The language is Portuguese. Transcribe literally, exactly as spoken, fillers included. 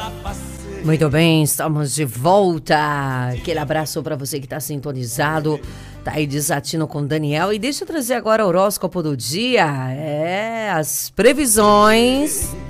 Muito bem, estamos de volta. Aquele abraço para você que está sintonizado. Tá aí Desatino com Daniel. E deixa eu trazer agora o horóscopo do dia. É, as previsões